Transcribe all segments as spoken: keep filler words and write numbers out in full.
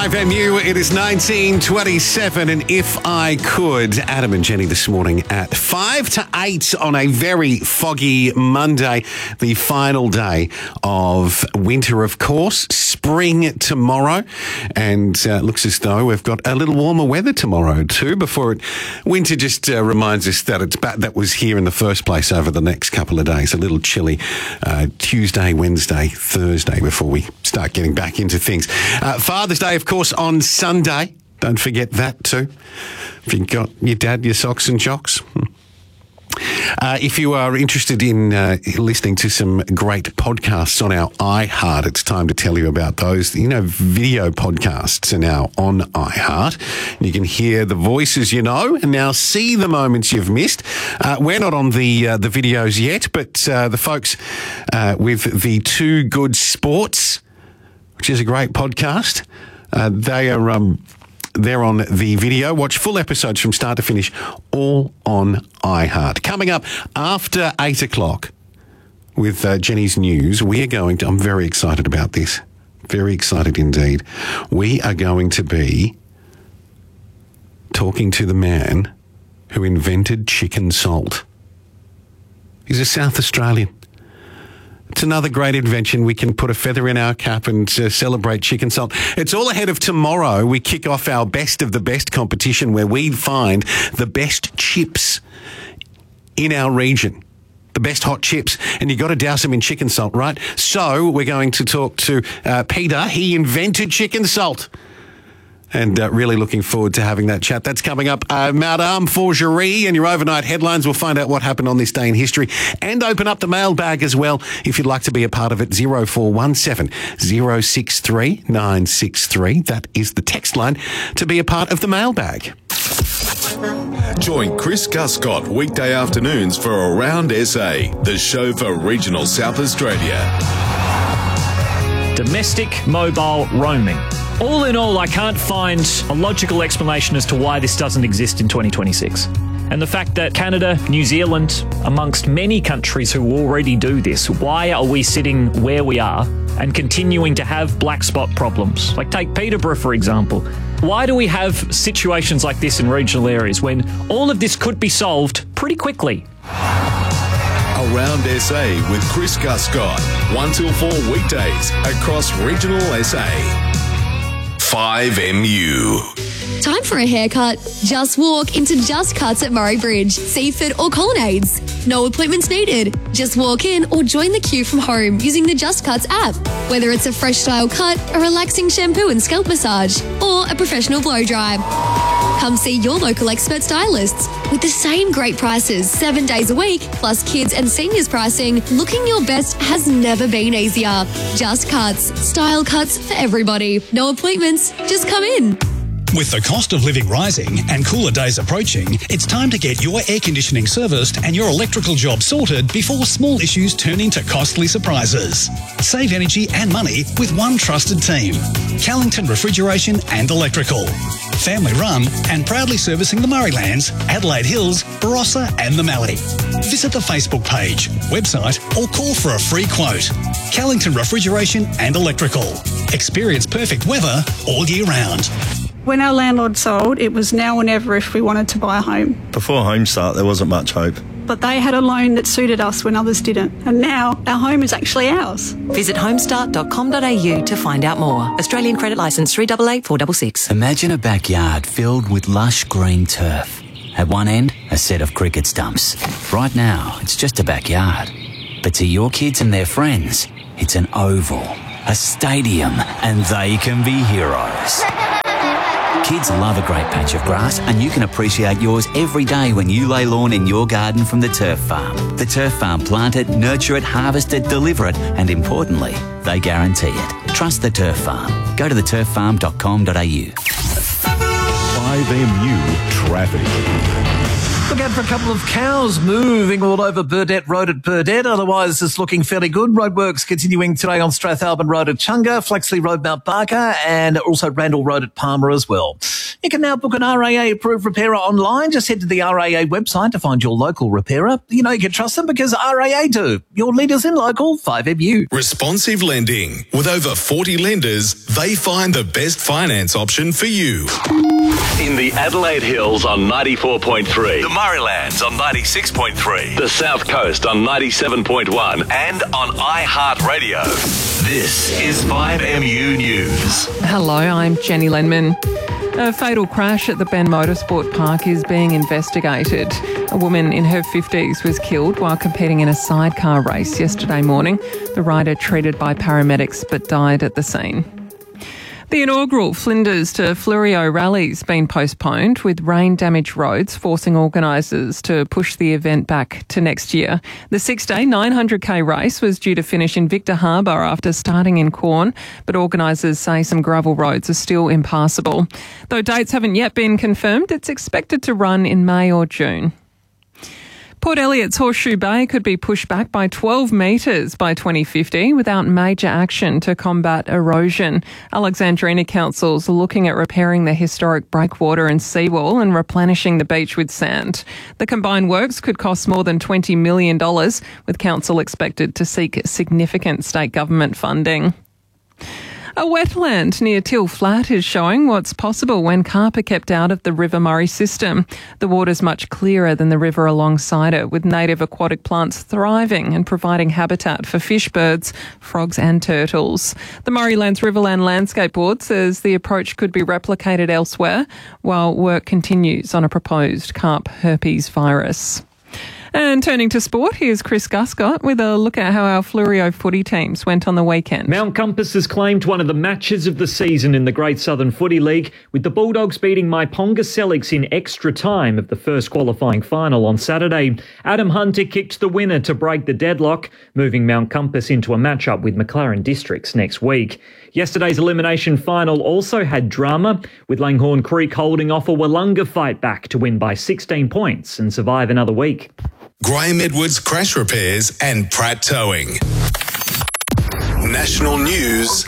five M U, it is nineteen twenty-seven, and if I could, Adam and Jenny this morning at five to eight on a very foggy Monday, the final day of winter, of course, spring tomorrow, and uh, looks as though we've got a little warmer weather tomorrow too, before it, winter just uh, reminds us that it's ba- that was here in the first place over the next couple of days, a little chilly uh, Tuesday, Wednesday, Thursday before we start getting back into things. Uh, Father's Day, of course, on Sunday. Don't forget that too. If you've got your dad, your socks and jocks. Uh, if you are interested in uh, listening to some great podcasts on our iHeart, it's time to tell you about those. You know, video podcasts are now on iHeart. You can hear the voices you know and now see the moments you've missed. Uh, we're not on the uh, the videos yet, but uh, the folks uh, with the Too Good Sports, which is a great podcast, uh, they are... Um, They're on the video. Watch full episodes from start to finish, all on iHeart. Coming up after eight o'clock with uh, Jenny's News, we are going to, I'm very excited about this, very excited indeed. We are going to be talking to the man who invented chicken salt. He's a South Australian. It's another great invention. We can put a feather in our cap and uh, celebrate chicken salt. It's all ahead of tomorrow. We kick off our best of the best competition where we find the best chips in our region. The best hot chips, and you got to douse them in chicken salt, right? So we're going to talk to uh, Peter. He invented chicken salt. And uh, really looking forward to having that chat. That's coming up. Uh, Madame Forgerie and your overnight headlines. We'll find out what happened on this day in history and open up the mailbag as well. If you'd like to be a part of it, zero four one seven, zero six three, nine six three. That is the text line to be a part of the mailbag. Join Chris Guscott weekday afternoons for Around S A, the show for regional South Australia. Domestic mobile roaming. All in all, I can't find a logical explanation as to why this doesn't exist in twenty twenty-six. And the fact that Canada, New Zealand, amongst many countries who already do this, why are we sitting where we are and continuing to have black spot problems? Like take Peterborough, for example. Why do we have situations like this in regional areas when all of this could be solved pretty quickly? Around S A with Chris Guscott, one till four weekdays across regional S A. five M U. Time for a haircut? Just walk into Just Cuts at Murray Bridge, Seaford or Colonnades. No appointments needed. Just walk in or join the queue from home using the Just Cuts app. Whether it's a fresh style cut, a relaxing shampoo and scalp massage, or a professional blow dry. Come see your local expert stylists. With the same great prices seven days a week, plus kids and seniors pricing, looking your best has never been easier. Just Cuts. Style cuts for everybody. No appointments. Just come in. With the cost of living rising and cooler days approaching, it's time to get your air conditioning serviced and your electrical job sorted before small issues turn into costly surprises. Save energy and money with one trusted team. Callington Refrigeration and Electrical. Family run and proudly servicing the Murraylands, Adelaide Hills, Barossa and the Mallee. Visit the Facebook page, website or call for a free quote. Callington Refrigeration and Electrical. Experience perfect weather all year round. When our landlord sold, it was now or never if we wanted to buy a home. Before Homestart, there wasn't much hope. But they had a loan that suited us when others didn't. And now our home is actually ours. Visit homestart dot com dot a u to find out more. Australian credit licence three eight eight four six six. Imagine a backyard filled with lush green turf. At one end, a set of cricket stumps. Right now, it's just a backyard. But to your kids and their friends, it's an oval, a stadium, and they can be heroes. Kids love a great patch of grass, and you can appreciate yours every day when you lay lawn in your garden from the Turf Farm. The Turf Farm plant it, nurture it, harvest it, deliver it, and importantly, they guarantee it. Trust the Turf Farm. Go to the turf farm dot com dot a u. five M U Traffic. Look out for a couple of cows moving all over Burdett Road at Burdett. Otherwise, it's looking fairly good. Roadworks continuing today on Strathalbyn Road at Chunga, Flexley Road, Mount Barker, and also Randall Road at Palmer as well. You can now book an R A A-approved repairer online. Just head to the R A A website to find your local repairer. You know you can trust them because R A A do. Your leaders in local five M U. Responsive lending. With over forty lenders, they find the best finance option for you. In the Adelaide Hills on ninety-four point three, the Murraylands on ninety-six point three, the South Coast on ninety-seven point one, and on iHeartRadio. This is five M U News. Hello, I'm Jenny Lenman. A fatal crash at the Ben Motorsport Park is being investigated. A woman in her fifties was killed while competing in a sidecar race yesterday morning. The rider treated by paramedics but died at the scene. The inaugural Flinders to Fleurieu rally's been postponed, with rain-damaged roads forcing organisers to push the event back to next year. The six-day nine hundred k race was due to finish in Victor Harbour after starting in Corn, but organisers say some gravel roads are still impassable. Though dates haven't yet been confirmed, it's expected to run in May or June. Port Elliott's Horseshoe Bay could be pushed back by twelve metres by twenty fifty without major action to combat erosion. Alexandrina Council's looking at repairing the historic breakwater and seawall and replenishing the beach with sand. The combined works could cost more than twenty million dollars, with Council expected to seek significant state government funding. A wetland near Till Flat is showing what's possible when carp are kept out of the River Murray system. The water's much clearer than the river alongside it, with native aquatic plants thriving and providing habitat for fish, birds, frogs and turtles. The Murraylands Riverland Landscape Board says the approach could be replicated elsewhere, while work continues on a proposed carp herpes virus. And turning to sport, here's Chris Guscott with a look at how our Fleurieu footy teams went on the weekend. Mount Compass has claimed one of the matches of the season in the Great Southern Footy League, with the Bulldogs beating Maiponga Sellicks in extra time of the first qualifying final on Saturday. Adam Hunter kicked the winner to break the deadlock, moving Mount Compass into a matchup with McLaren Districts next week. Yesterday's elimination final also had drama, with Langhorne Creek holding off a Wollonga fight back to win by sixteen points and survive another week. Graham Edwards Crash Repairs and Pratt Towing. National News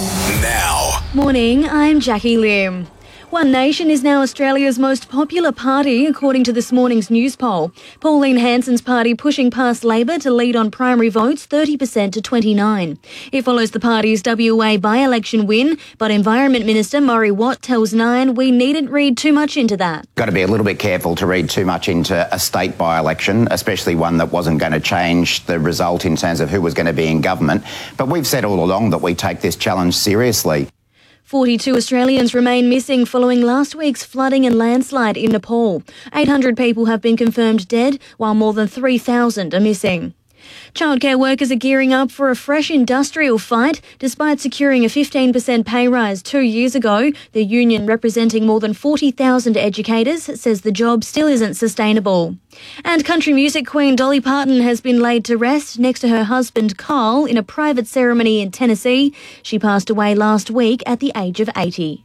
now. Morning, I'm Jackie Lim. One Nation is now Australia's most popular party, according to this morning's news poll. Pauline Hanson's party pushing past Labor to lead on primary votes thirty percent to twenty-nine. It follows the party's W A by-election win, but Environment Minister Murray Watt tells Nine we needn't read too much into that. Got to be a little bit careful to read too much into a state by-election, especially one that wasn't going to change the result in terms of who was going to be in government. But we've said all along that we take this challenge seriously. forty-two Australians remain missing following last week's flooding and landslide in Nepal. eight hundred people have been confirmed dead, while more than three thousand are missing. Childcare workers are gearing up for a fresh industrial fight. Despite securing a fifteen percent pay rise two years ago, the union representing more than forty thousand educators says the job still isn't sustainable. And country music queen Dolly Parton has been laid to rest next to her husband Carl in a private ceremony in Tennessee. She passed away last week at the age of eighty.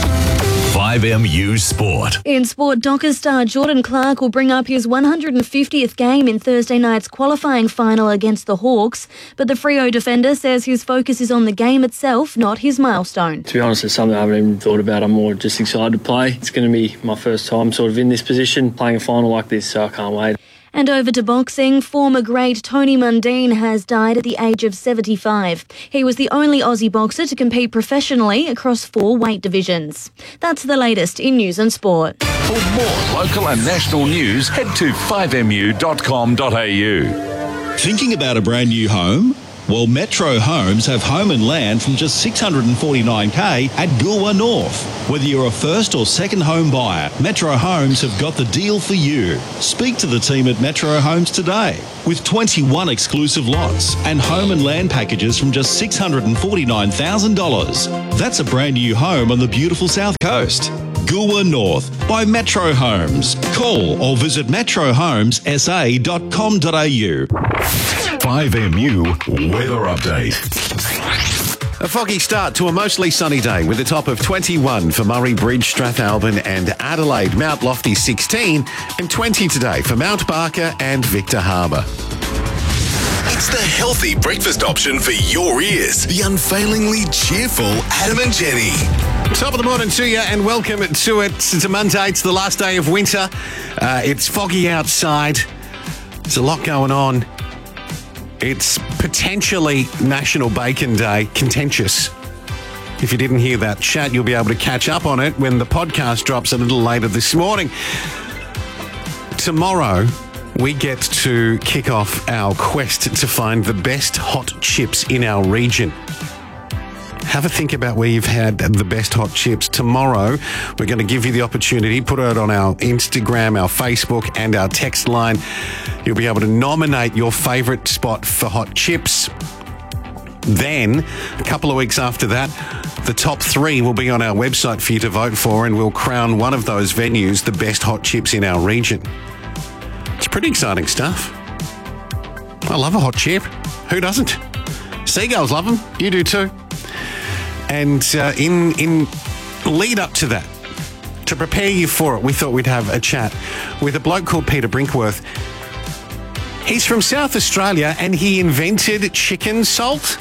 five M U Sport. In sport, Dockers star Jordan Clark will bring up his one hundred fiftieth game in Thursday night's qualifying final against the Hawks, but the Freo defender says his focus is on the game itself, not his milestone. To be honest, it's something I haven't even thought about. I'm more just excited to play. It's going to be my first time sort of in this position, playing a final like this, so I can't wait. And over to boxing, former great Tony Mundine has died at the age of seventy-five. He was the only Aussie boxer to compete professionally across four weight divisions. That's the latest in news and sport. For more local and national news, head to five m u dot com dot a u. Thinking about a brand new home? Well, Metro Homes have home and land from just six hundred forty-nine thousand dollars at Goolwa North. Whether you're a first or second home buyer, Metro Homes have got the deal for you. Speak to the team at Metro Homes today. With twenty-one exclusive lots and home and land packages from just six hundred forty-nine thousand dollars. That's a brand new home on the beautiful South Coast. Goolwa North by Metro Homes. Call or visit metro homes s a dot com dot a u. five M U Weather Update. A foggy start to a mostly sunny day with a top of twenty-one for Murray Bridge, Strathalbyn and Adelaide. Mount Lofty sixteen and twenty today for Mount Barker and Victor Harbour. It's the healthy breakfast option for your ears. The unfailingly cheerful Adam and Jenny. Top of the morning to you and welcome to it. It's a Monday. It's the last day of winter. Uh, it's foggy outside. There's a lot going on. It's potentially National Bacon Day. Contentious. If you didn't hear that chat, you'll be able to catch up on it when the podcast drops a little later this morning. Tomorrow, we get to kick off our quest to find the best hot chips in our region. Have a think about where you've had the best hot chips. Tomorrow, we're going to give you the opportunity, put it on our Instagram, our Facebook, and our text line. You'll be able to nominate your favourite spot for hot chips. Then, a couple of weeks after that, the top three will be on our website for you to vote for, and we'll crown one of those venues the best hot chips in our region. It's pretty exciting stuff. I love a hot chip. Who doesn't? Seagulls love them. You do too. And uh, in in lead up to that, to prepare you for it, we thought we'd have a chat with a bloke called Peter Brinkworth. He's from South Australia and he invented chicken salt.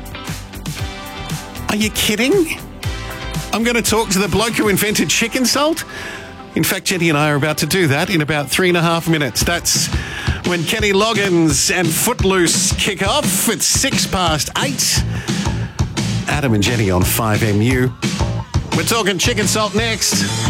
Are you kidding? I'm going to talk to the bloke who invented chicken salt. In fact, Jenny and I are about to do that in about three and a half minutes. That's when Kenny Loggins and Footloose kick off. It's six past eight. Adam and Jenny on five M U. We're talking chicken salt next.